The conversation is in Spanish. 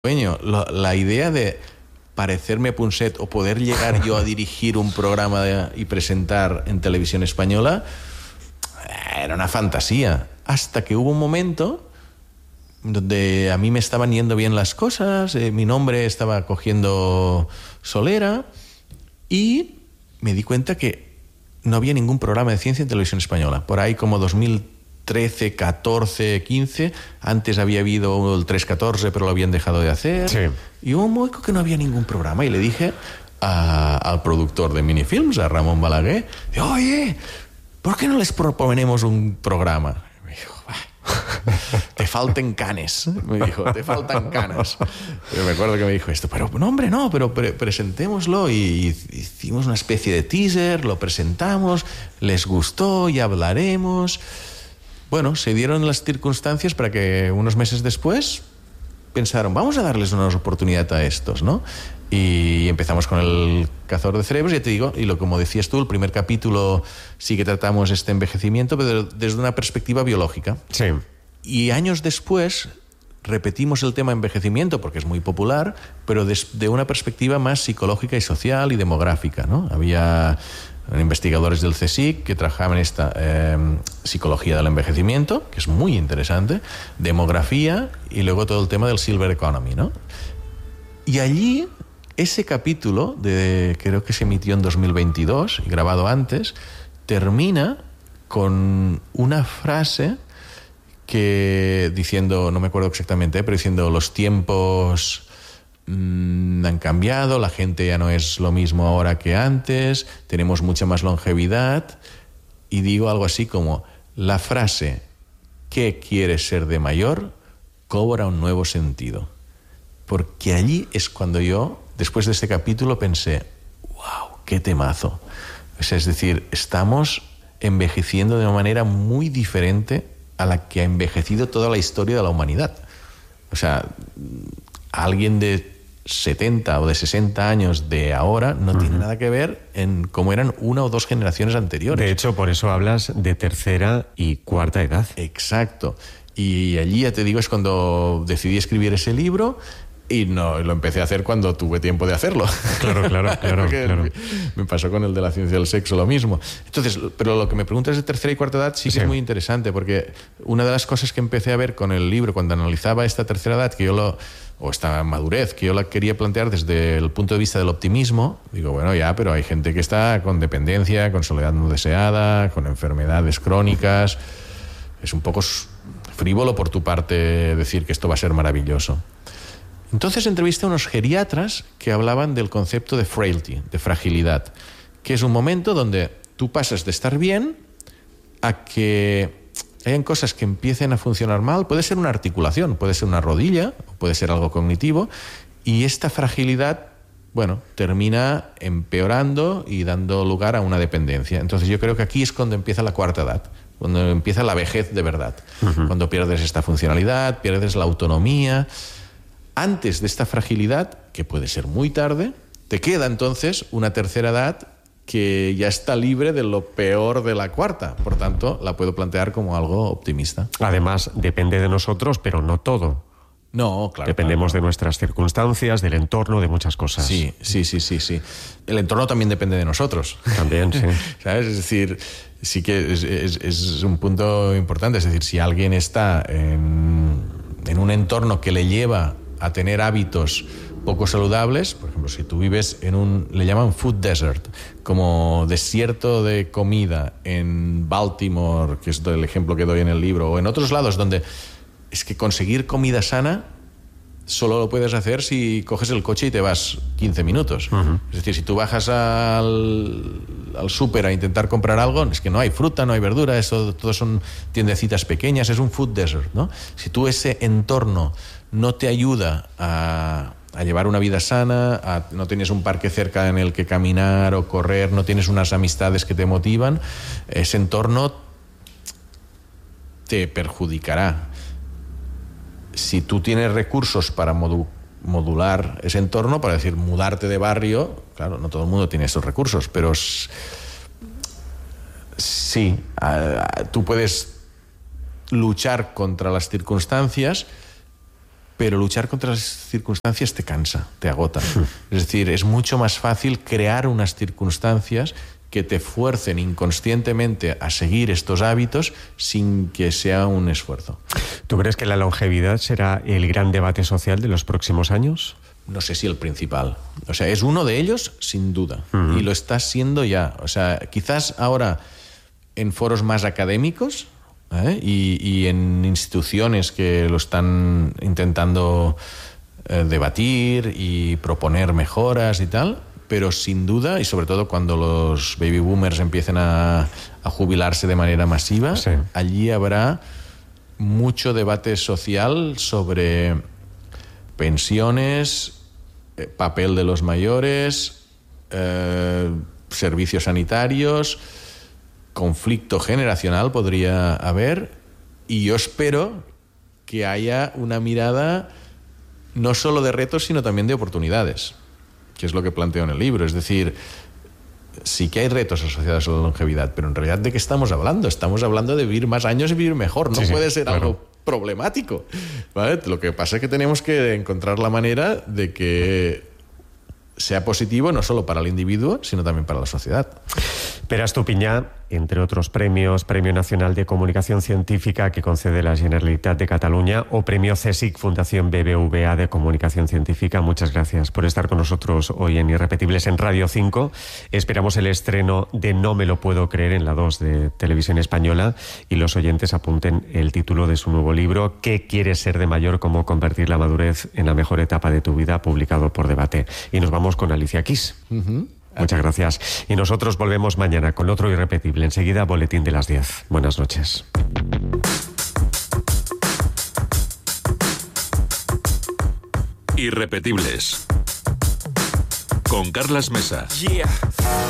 La idea de parecerme a Punset o poder llegar yo a dirigir un programa y presentar en televisión española era una fantasía. Hasta que hubo un momento donde a mí me estaban yendo bien las cosas, mi nombre estaba cogiendo solera y me di cuenta que no había ningún programa de ciencia en televisión española. Por ahí como 2013, 14, 15, antes había habido el 314, pero lo habían dejado de hacer. Sí. Y hubo un momento que no había ningún programa y le dije al productor de Minifilms, a Ramón Balaguer, oye, ¿por qué no les proponemos un programa? Y me dijo, te faltan canes. Me dijo, te faltan canas. Yo me acuerdo que me dijo esto, pero no, hombre, no, pero presentémoslo. Y hicimos una especie de teaser, lo presentamos, les gustó y hablaremos. Bueno, se dieron las circunstancias para que unos meses después pensaron, vamos a darles una oportunidad a estos, ¿no? Y empezamos con el Cazador de Cerebros, ya te digo, y como decías tú, el primer capítulo sí que tratamos este envejecimiento, pero desde una perspectiva biológica. Sí. Y años después repetimos el tema envejecimiento, porque es muy popular, pero desde una perspectiva más psicológica y social y demográfica, ¿no? Había investigadores del CSIC que trabajaban en esta psicología del envejecimiento, que es muy interesante, demografía y luego todo el tema del Silver Economy, ¿no? Y allí, ese capítulo, creo que se emitió en 2022, grabado antes, termina con una frase que diciendo, no me acuerdo exactamente, pero diciendo los tiempos han cambiado, la gente ya no es lo mismo ahora que antes, tenemos mucha más longevidad, y digo algo así como, la frase ¿qué quieres ser de mayor? Cobra un nuevo sentido. Porque allí es cuando yo, después de este capítulo, pensé, wow, qué temazo. O sea, es decir, estamos envejeciendo de una manera muy diferente a la que ha envejecido toda la historia de la humanidad. O sea, alguien de 70 o de 60 años de ahora no tiene nada que ver en cómo eran una o dos generaciones anteriores. De hecho, por eso hablas de tercera y cuarta edad. Exacto. Y allí, ya te digo, es cuando decidí escribir ese libro. Y no, lo empecé a hacer cuando tuve tiempo de hacerlo. Claro. Me pasó con el de la ciencia del sexo lo mismo. Entonces, pero lo que me preguntas de tercera y cuarta edad sí que es muy interesante, porque una de las cosas que empecé a ver con el libro, cuando analizaba esta tercera edad, o esta madurez, que yo la quería plantear desde el punto de vista del optimismo, digo, bueno, ya, pero hay gente que está con dependencia, con soledad no deseada, con enfermedades crónicas. Es un poco frívolo por tu parte decir que esto va a ser maravilloso. Entonces entrevisté a unos geriatras que hablaban del concepto de frailty, de fragilidad, que es un momento donde tú pasas de estar bien a que hayan cosas que empiecen a funcionar mal. Puede ser una articulación, puede ser una rodilla, puede ser algo cognitivo, y esta fragilidad, bueno, termina empeorando y dando lugar a una dependencia. Entonces yo creo que aquí es cuando empieza la cuarta edad, cuando empieza la vejez de verdad, cuando pierdes esta funcionalidad, pierdes la autonomía. Antes de esta fragilidad, que puede ser muy tarde, te queda entonces una tercera edad que ya está libre de lo peor de la cuarta. Por tanto, la puedo plantear como algo optimista. Además, depende de nosotros, pero no todo. No, claro. Dependemos de nuestras circunstancias, del entorno, de muchas cosas. Sí. El entorno también depende de nosotros. También, sí. ¿Sabes? Es decir, sí que es un punto importante. Es decir, si alguien está en un entorno que le lleva a tener hábitos poco saludables, por ejemplo, si tú vives le llaman food desert, como desierto de comida en Baltimore, que es el ejemplo que doy en el libro, o en otros lados donde es que conseguir comida sana solo lo puedes hacer si coges el coche y te vas 15 minutos. Es decir, si tú bajas al súper a intentar comprar algo, es que no hay fruta, no hay verdura, eso todo son tiendecitas pequeñas, es un food desert, ¿no? Si tú ese entorno no te ayuda a llevar una vida sana, no tienes un parque cerca en el que caminar o correr, no tienes unas amistades que te motivan, ese entorno te perjudicará. Si tú tienes recursos para modular ese entorno, para decir, mudarte de barrio, claro, no todo el mundo tiene esos recursos, pero sí, tú puedes luchar contra las circunstancias, pero luchar contra las circunstancias te cansa, te agota. Es decir, es mucho más fácil crear unas circunstancias que te fuercen inconscientemente a seguir estos hábitos sin que sea un esfuerzo. ¿Tú crees que la longevidad será el gran debate social de los próximos años? No sé si el principal. O sea, es uno de ellos, sin duda. Y lo está siendo ya. O sea, quizás ahora en foros más académicos y en instituciones que lo están intentando debatir y proponer mejoras y tal, pero sin duda, y sobre todo cuando los baby boomers empiecen a jubilarse de manera masiva, sí, allí habrá mucho debate social sobre pensiones, papel de los mayores, servicios sanitarios, conflicto generacional podría haber, y yo espero que haya una mirada no solo de retos, sino también de oportunidades, que es lo que planteo en el libro. Es decir, sí que hay retos asociados a la longevidad, pero en realidad ¿de qué estamos hablando? Estamos hablando de vivir más años y vivir mejor. No puede ser algo problemático, ¿vale? Lo que pasa es que tenemos que encontrar la manera de que sea positivo no solo para el individuo, sino también para la sociedad. Pere Estupiñà, entre otros premios, Premio Nacional de Comunicación Científica que concede la Generalitat de Cataluña o Premio CSIC Fundación BBVA de Comunicación Científica. Muchas gracias por estar con nosotros hoy en Irrepetibles en Radio 5. Esperamos el estreno de No me lo puedo creer en la 2 de Televisión Española, y los oyentes apunten el título de su nuevo libro, ¿Qué quieres ser de mayor? Cómo convertir la madurez en la mejor etapa de tu vida, publicado por Debate. Y nos vamos con Alicia Keys. Muchas gracias. Y nosotros volvemos mañana con otro Irrepetible. Enseguida, boletín de las 10. Buenas noches. Irrepetibles. Con Carlas Mesa.